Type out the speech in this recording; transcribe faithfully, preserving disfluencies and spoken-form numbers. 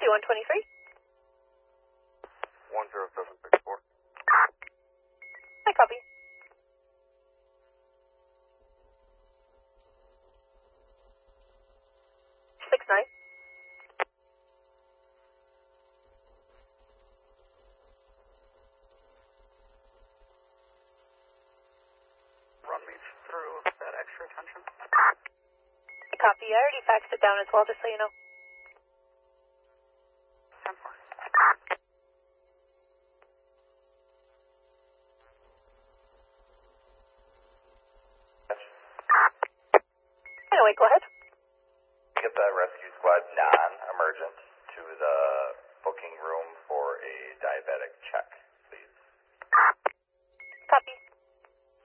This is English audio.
two one two three. one zero seven six four. I copy. six nine. Run me through that extra attention. I copy. I already faxed it down as well, just so you know. ten four. Anyway, go ahead. Get that rescue squad non-emergent.